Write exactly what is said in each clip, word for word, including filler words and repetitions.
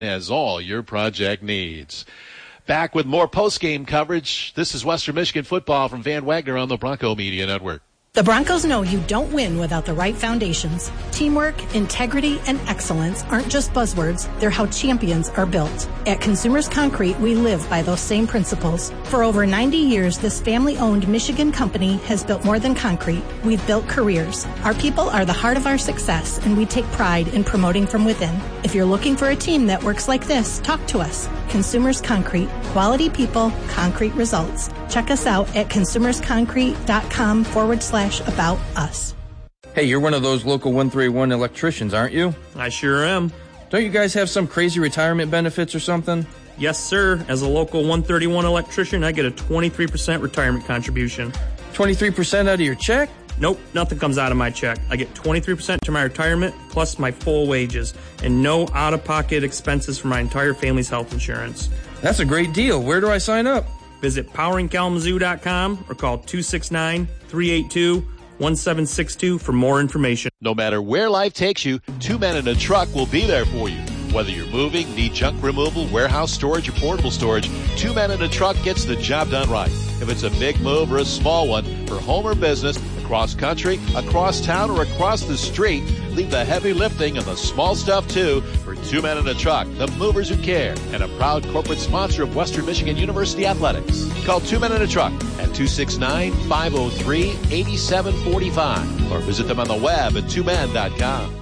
has all your project needs. Back with more post-game coverage. This is Western Michigan football from Van Wagner on the Bronco Media Network. The Broncos know you don't win without the right foundations. Teamwork, integrity, and excellence aren't just buzzwords. They're how champions are built. At Consumers Concrete, we live by those same principles. For over ninety years, this family-owned Michigan company has built more than concrete. We've built careers. Our people are the heart of our success, and we take pride in promoting from within. If you're looking for a team that works like this, talk to us. Consumers Concrete. Quality people, concrete results. Check us out at consumersconcrete.com forward slash about us. Hey, you're one of those local one thirty-one electricians, aren't you? I sure am. Don't you guys have some crazy retirement benefits or something? Yes, sir. As a local one thirty-one electrician, I get a twenty-three percent retirement contribution. twenty-three percent out of your check? Nope, nothing comes out of my check. I get twenty-three percent to my retirement plus my full wages and no out-of-pocket expenses for my entire family's health insurance. That's a great deal. Where do I sign up? Visit powering kalamazoo dot com or call two six nine, three eight two, one seven six two for more information. No matter where life takes you, Two Men in a Truck will be there for you. Whether you're moving, need junk removal, warehouse storage, or portable storage, Two Men in a Truck gets the job done right. If it's a big move or a small one, for home or business, across country, across town, or across the street, leave the heavy lifting and the small stuff too for Two Men in a Truck, the movers who care, and a proud corporate sponsor of Western Michigan University Athletics. Call Two Men in a Truck at two six nine, five oh three, eight seven four five or visit them on the web at two men dot com.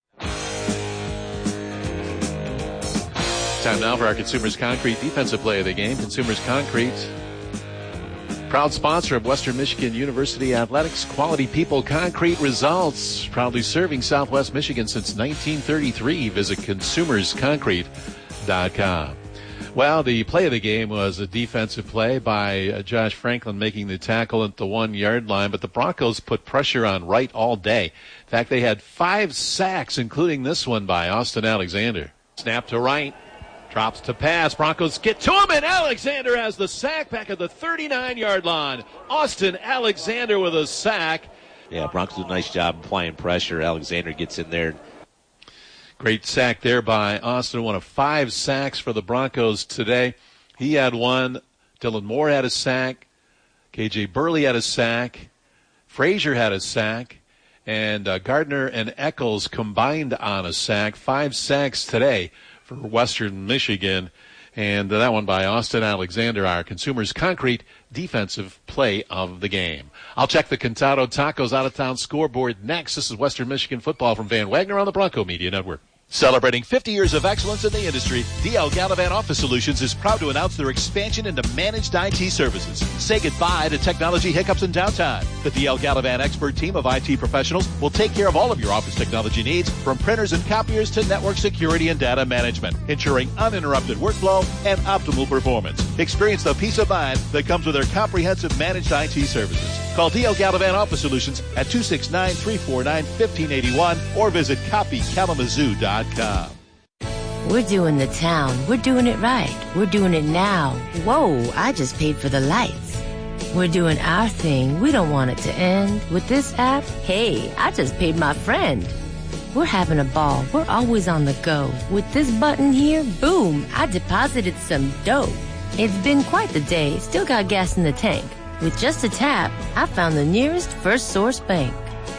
Time now for our Consumers Concrete defensive play of the game. Consumers Concrete, proud sponsor of Western Michigan University Athletics. Quality people, concrete results. Proudly serving Southwest Michigan since nineteen thirty-three. Visit consumers concrete dot com. Well, the play of the game was a defensive play by uh, Josh Franklin making the tackle at the one-yard line, but the Broncos put pressure on Wright all day. In fact, they had five sacks, including this one by Austin Alexander. Snap to Wright. Drops to pass. Broncos get to him, and Alexander has the sack back at the thirty-nine-yard line. Austin Alexander with a sack. Yeah, Broncos do a nice job applying pressure. Alexander gets in there. Great sack there by Austin. One of five sacks for the Broncos today. He had one. Dylan Moore had a sack. K J Burley had a sack. Frazier had a sack. And uh, Gardner and Eccles combined on a sack. Five sacks today for Western Michigan. And uh, that one by Austin Alexander, our Consumers Concrete defensive play of the game. I'll check the Contado Tacos out-of-town scoreboard next. This is Western Michigan football from Van Wagner on the Bronco Media Network. Celebrating fifty years of excellence in the industry, D L Gallivan Office Solutions is proud to announce their expansion into managed I T services. Say goodbye to technology hiccups and downtime. The D L Gallivan expert team of I T professionals will take care of all of your office technology needs, from printers and copiers to network security and data management, ensuring uninterrupted workflow and optimal performance. Experience the peace of mind that comes with their comprehensive managed I T services. Call D L Gallivan Office Solutions at two six nine, three four nine, one five eight one or visit copy kalamazoo dot com. We're doing the town. We're doing it right. We're doing it now. Whoa, I just paid for the lights. We're doing our thing. We don't want it to end. With this app, hey, I just paid my friend. We're having a ball. We're always on the go. With this button here, boom, I deposited some dough. It's been quite the day. Still got gas in the tank. With just a tap, I found the nearest First Source Bank.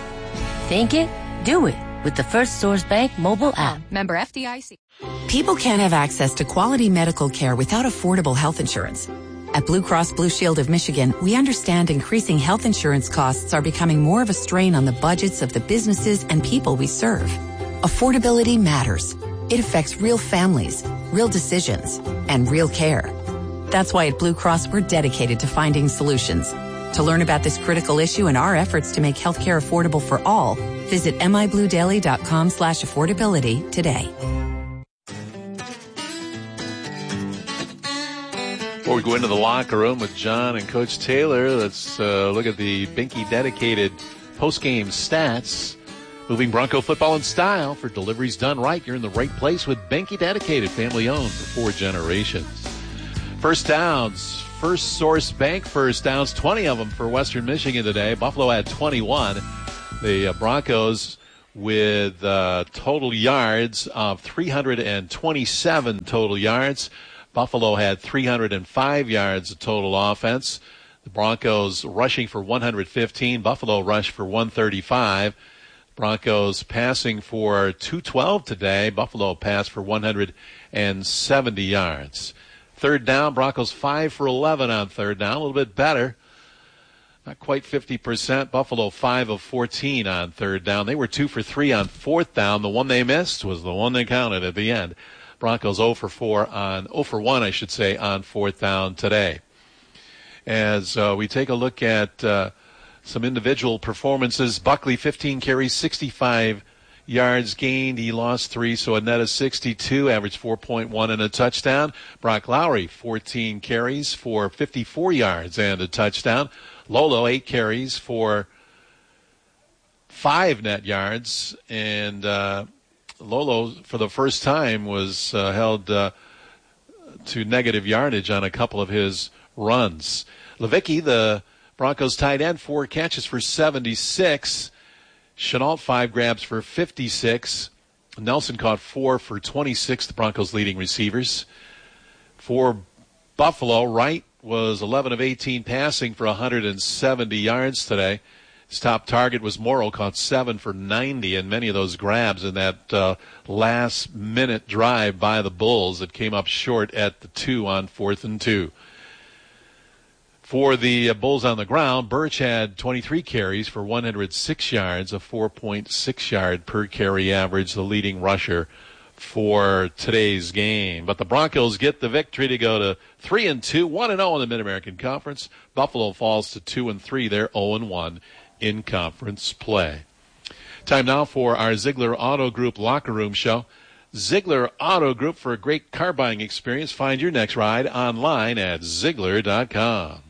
Think it? Do it with the First Source Bank mobile app. Member F D I C. People can't have access to quality medical care without affordable health insurance. At Blue Cross Blue Shield of Michigan, we understand increasing health insurance costs are becoming more of a strain on the budgets of the businesses and people we serve. Affordability matters. It affects real families, real decisions, and real care. That's why at Blue Cross, we're dedicated to finding solutions. To learn about this critical issue and our efforts to make healthcare affordable for all, visit mibluedaily.com slash affordability today. Before we go into the locker room with John and Coach Taylor, let's uh, look at the Binky dedicated post-game stats. Moving Bronco football in style. For deliveries done right, you're in the right place with Binky dedicated, family owned for four generations. First downs, First Source Bank first downs, twenty of them for Western Michigan today. Buffalo had twenty-one. The uh, Broncos with uh, total yards of three hundred twenty-seven total yards. Buffalo had three hundred five yards of total offense. The Broncos rushing for one hundred fifteen. Buffalo rushed for one thirty-five. Broncos passing for two twelve today. Buffalo passed for one hundred seventy yards. Third down, Broncos five for eleven on third down, a little bit better. Not quite fifty percent. Buffalo five of fourteen on third down. They were two for three on fourth down. The one they missed was the one they counted at the end. Broncos zero for four on, zero for one, I should say, on fourth down today. As uh, we take a look at uh, some individual performances, Buckley fifteen carries, sixty-five yards gained. He lost three, so a net of sixty-two, averaged four point one and a touchdown. Brock Lowry, fourteen carries for fifty-four yards and a touchdown. Lolo, eight carries for five net yards. And uh, Lolo, for the first time, was uh, held uh, to negative yardage on a couple of his runs. Levicki, the Broncos tight end, four catches for seventy-six. Chenault, five grabs for fifty-six. Nelson caught four for twenty-six, the Broncos' leading receivers. For Buffalo, Wright was eleven of eighteen passing for one hundred seventy yards today. His top target was Morrow, caught seven for ninety, and many of those grabs in that uh, last-minute drive by the Bulls that came up short at the two on fourth and two. For the Bulls on the ground, Birch had twenty-three carries for one hundred six yards, a four point six yard per carry average, the leading rusher for today's game. But the Broncos get the victory to go to three and two, one and oh in the Mid-American Conference. Buffalo falls to two and three. They're oh and one in conference play. Time now for our Ziegler Auto Group Locker Room Show. Ziegler Auto Group, for a great car buying experience. Find your next ride online at Ziegler dot com.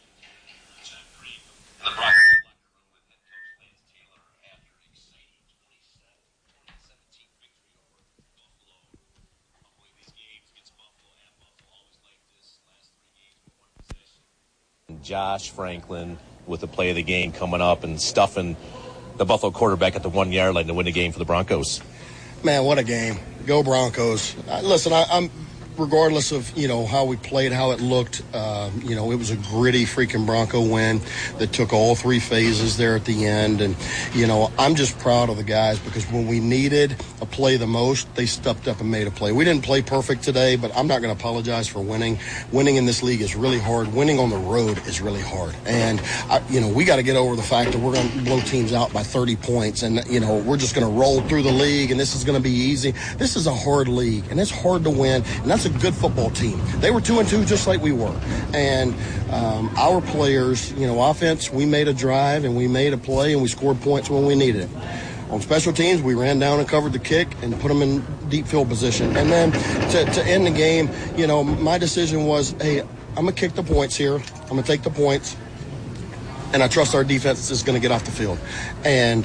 Josh Franklin with the play of the game coming up and stuffing the Buffalo quarterback at the one-yard line to win the game for the Broncos. Man, what a game. Go Broncos. Uh, listen, I, I'm regardless of, you know, how we played, how it looked, uh, you know, it was a gritty freaking Bronco win that took all three phases there at the end. And, you know, I'm just proud of the guys because when we needed a play the most, they stepped up and made a play. We didn't play perfect today, but I'm not going to apologize for winning. Winning in this league is really hard. Winning on the road is really hard. And, I, you know, we got to get over the fact that we're going to blow teams out by thirty points. And, you know, we're just going to roll through the league and this is going to be easy. This is a hard league and it's hard to win. And that's a good football team. They were two and two just like we were. And um, our players, you know, offense, we made a drive and we made a play and we scored points when we needed it. On special teams, we ran down and covered the kick and put them in deep field position. And then to, to end the game, you know, my decision was, hey, I'm going to kick the points here. I'm going to take the points. And I trust our defense is going to get off the field. And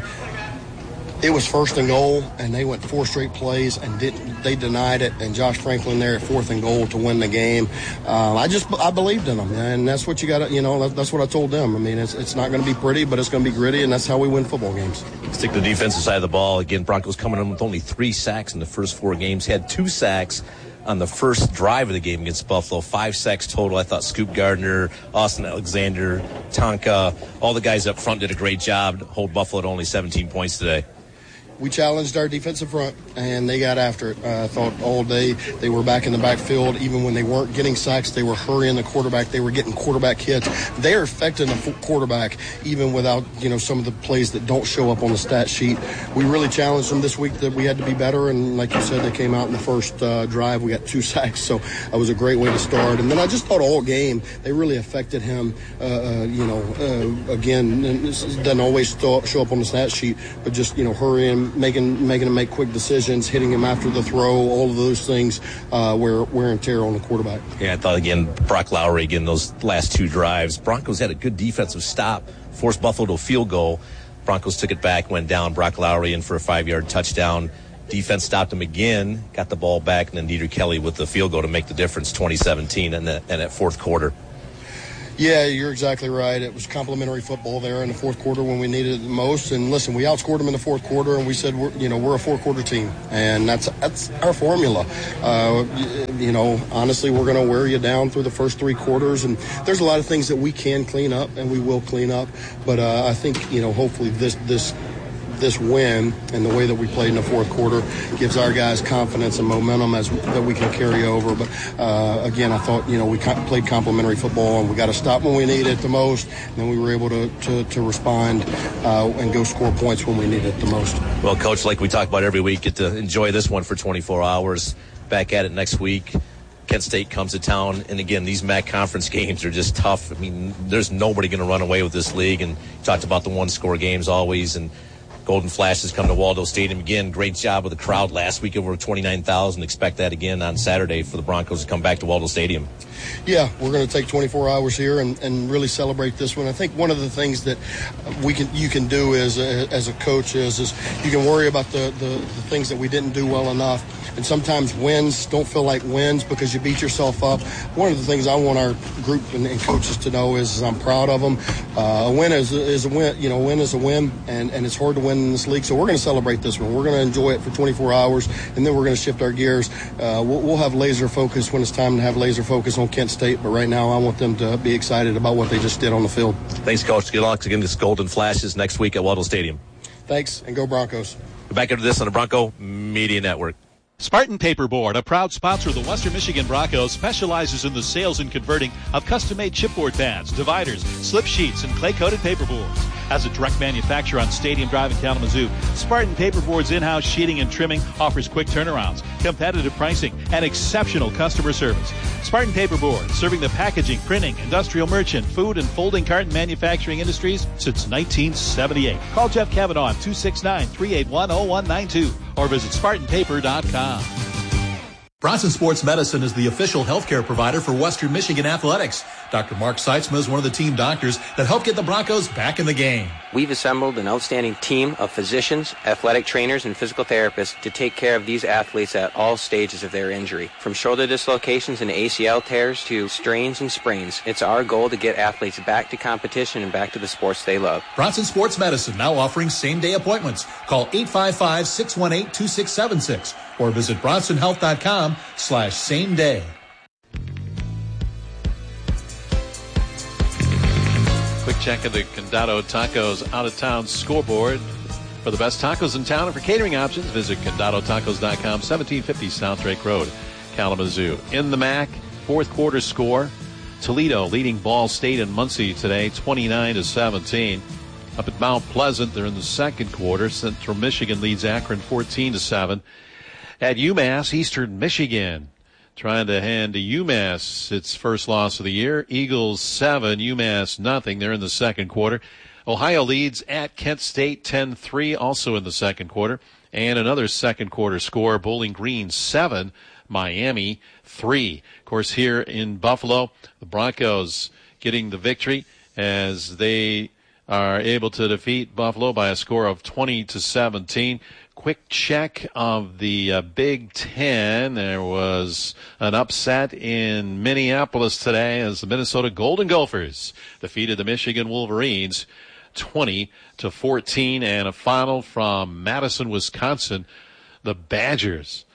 it was first and goal, and they went four straight plays and didn't. They denied it, and Josh Franklin there at fourth and goal to win the game. Um, I just I believed in them, and that's what you got to, you know, that's what I told them. I mean, it's it's not going to be pretty, but it's going to be gritty, and that's how we win football games. Stick to the defensive side of the ball. Again, Broncos coming in with only three sacks in the first four games. Had two sacks on the first drive of the game against Buffalo. Five sacks total. I thought Scoop Gardner, Austin Alexander, Tonka, all the guys up front did a great job to hold Buffalo to only seventeen points today. We challenged our defensive front, and they got after it. Uh, I thought all day they were back in the backfield. Even when they weren't getting sacks, they were hurrying the quarterback. They were getting quarterback hits. They're affecting the quarterback even without, you know, some of the plays that don't show up on the stat sheet. We really challenged them this week that we had to be better, and like you said, they came out in the first uh, drive. We got two sacks, so that was a great way to start. And then I just thought all game they really affected him. Uh, uh, you know, uh, again, this doesn't always show up on the stat sheet, but just, you know, hurrying, making making him make quick decisions, hitting him after the throw, all of those things, uh, wear, wear and tear on the quarterback. Yeah, I thought, again, Brock Lowry, again, those last two drives. Broncos had a good defensive stop, forced Buffalo to a field goal. Broncos took it back, went down. Brock Lowry in for a five-yard touchdown. Defense stopped him again, got the ball back, and then Dieter Kelly with the field goal to make the difference, twenty seventeen in, the, in that fourth quarter. Yeah, you're exactly right. It was complimentary football there in the fourth quarter when we needed it the most. And listen, we outscored them in the fourth quarter, and we said, we're, you know, we're a four-quarter team, and that's that's our formula. Uh, you know, honestly, we're going to wear you down through the first three quarters, and there's a lot of things that we can clean up, and we will clean up. But uh, I think, you know, hopefully this this. this win and the way that we played in the fourth quarter gives our guys confidence and momentum as that we can carry over. But uh, again, I thought, you know, we co- played complimentary football, and we got to stop when we need it the most, and then we were able to to, to respond uh, and go score points when we need it the most. Well, Coach, like we talk about every week, get to enjoy this one for twenty-four hours. Back at it next week. Kent State comes to town, and again, these M A C conference games are just tough. I mean, there's nobody going to run away with this league, and you talked about the one-score games always, and Golden Flashes come to Waldo Stadium again. Great job with the crowd last week, over twenty-nine thousand. Expect that again on Saturday for the Broncos to come back to Waldo Stadium. Yeah, we're going to take twenty-four hours here and, and really celebrate this one. I think one of the things that we can you can do as a, as a coach is, is you can worry about the, the, the things that we didn't do well enough. And sometimes wins don't feel like wins because you beat yourself up. One of the things I want our group and, and coaches to know is, is I'm proud of them. Uh, a win is, is a win. You know, a win is a win, and, and it's hard to win in this league. So we're going to celebrate this one. We're going to enjoy it for twenty-four hours, and then we're going to shift our gears. Uh, we'll, we'll have laser focus when it's time to have laser focus on Kent State. But right now, I want them to be excited about what they just did on the field. Thanks, Coach. Good luck again. This Golden Flashes next week at Waldo Stadium. Thanks, and go Broncos. We're back into this on the Bronco Media Network. Spartan Paperboard, a proud sponsor of the Western Michigan Broncos, specializes in the sales and converting of custom-made chipboard pads, dividers, slip sheets, and clay-coated paperboards. As a direct manufacturer on Stadium Drive in Kalamazoo, Spartan Paperboard's in-house sheeting and trimming offers quick turnarounds, competitive pricing, and exceptional customer service. Spartan Paperboard, serving the packaging, printing, industrial merchant, food, and folding carton manufacturing industries since nineteen seventy-eight. Call Jeff Kavanaugh at two six nine, three eight one, zero one nine two or visit Spartan Paper dot com. Bronson Sports Medicine is the official healthcare provider for Western Michigan Athletics. Doctor Mark Seitzma is one of the team doctors that helped get the Broncos back in the game. We've assembled an outstanding team of physicians, athletic trainers, and physical therapists to take care of these athletes at all stages of their injury. From shoulder dislocations and A C L tears to strains and sprains, it's our goal to get athletes back to competition and back to the sports they love. Bronson Sports Medicine now offering same-day appointments. Call eight five five, six one eight, two six seven six or visit bronson health dot com slash same day. Quick check of the Condado Tacos out-of-town scoreboard. For the best tacos in town and for catering options, visit condado tacos dot com, seventeen fifty South Drake Road, Kalamazoo. In the M A C, fourth quarter score, Toledo leading Ball State and Muncie today, twenty-nine to seventeen. Up at Mount Pleasant, they're in the second quarter. Central Michigan leads Akron fourteen to seven. At UMass, Eastern Michigan trying to hand to UMass its first loss of the year. Eagles seven, UMass nothing. They're in the second quarter. Ohio leads at Kent State ten three, also in the second quarter. And another second quarter score, Bowling Green seven, Miami three. Of course, here in Buffalo, the Broncos getting the victory as they are able to defeat Buffalo by a score of twenty to seventeen. Quick check of the uh, Big Ten. There was an upset in Minneapolis today as the Minnesota Golden Gophers defeated the Michigan Wolverines twenty to fourteen, and a final from Madison, Wisconsin. The Badgers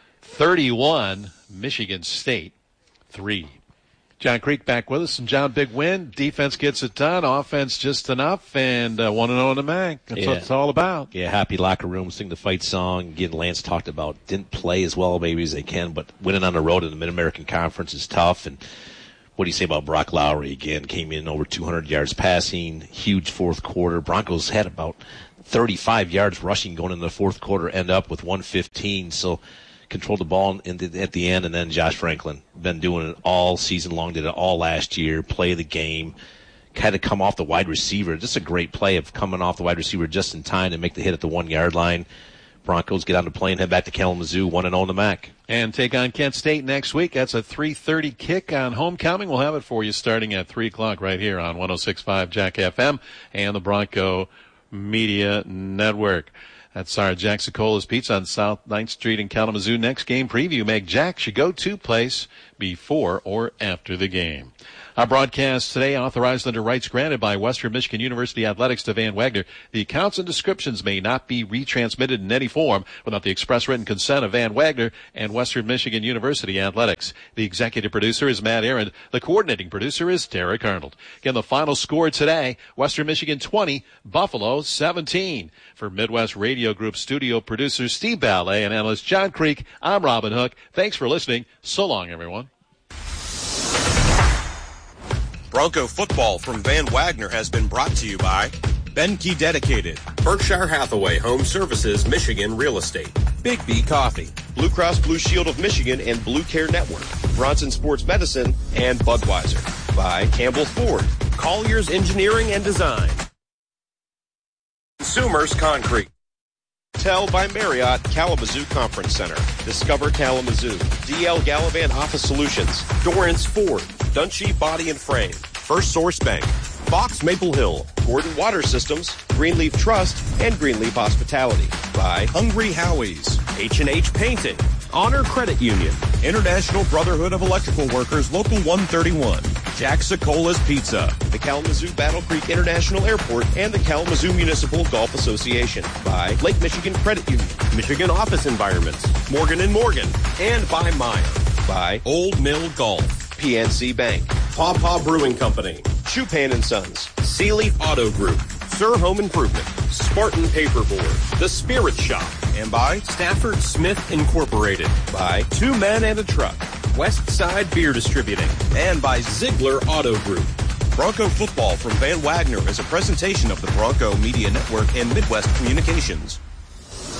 thirty-one, Michigan State three. John Creek back with us, and John, big win. Defense gets it done, offense just enough, and uh, one and oh in the M A C. That's yeah. what it's all about. Yeah, happy locker room, sing the fight song. Again, Lance talked about didn't play as well maybe as they can, but winning on the road in the Mid-American Conference is tough. And what do you say about Brock Lowry? Again, came in over two hundred yards passing, huge fourth quarter. Broncos had about thirty-five yards rushing going into the fourth quarter, end up with one fifteen. So controlled the ball in the, at the end, and then Josh Franklin. Been doing it all season long, did it all last year, play the game, kind of come off the wide receiver. Just a great play of coming off the wide receiver just in time to make the hit at the one-yard line. Broncos get on the plane, head back to Kalamazoo, one and oh in the M A C. And take on Kent State next week. That's a three thirty kick on homecoming. We'll have it for you starting at three o'clock right here on one oh six point five Jack F M and the Bronco Media Network. That's our Jack Sicola's Pizza on South ninth Street in Kalamazoo. Next game preview, make Jack's your go-to place before or after the game. Our broadcast today authorized under rights granted by Western Michigan University Athletics to Van Wagner. The accounts and descriptions may not be retransmitted in any form without the express written consent of Van Wagner and Western Michigan University Athletics. The executive producer is Matt Aaron. The coordinating producer is Derek Arnold. Again, the final score today, Western Michigan twenty, Buffalo seventeen. For Midwest Radio Group studio producers Steve Ballet and analyst John Creek, I'm Robin Hook. Thanks for listening. So long, everyone. Bronco football from Van Wagner has been brought to you by Benke Dedicated, Berkshire Hathaway Home Services, Michigan Real Estate, Big B Coffee, Blue Cross Blue Shield of Michigan and Blue Care Network, Bronson Sports Medicine, and Budweiser. By Campbell Ford, Collier's Engineering and Design, Consumers Concrete. Hotel by Marriott Kalamazoo Conference Center. Discover Kalamazoo. D L Gallivan Office Solutions. Dorrance Ford. Dunshee Body and Frame. First Source Bank. Fox Maple Hill. Gordon Water Systems. Greenleaf Trust. And Greenleaf Hospitality. By Hungry Howie's. H and H Painting. Honor Credit Union. International Brotherhood of Electrical Workers Local one thirty-one. Jack Sicola's Pizza. The Kalamazoo Battle Creek International Airport and the Kalamazoo Municipal Golf Association. By Lake Michigan Credit Union. Michigan Office Environments. Morgan and Morgan. And by Meyer. By Old Mill Golf. P N C Bank. Paw Paw Brewing Company. Chupan and Sons. Sealy Auto Group. Sir Home Improvement. Spartan Paperboard. The Spirit Shop. And by Stafford Smith Incorporated. By Two Men and a Truck. West Side Beer Distributing. And by Ziegler Auto Group. Bronco football from Van Wagner is a presentation of the Bronco Media Network and Midwest Communications.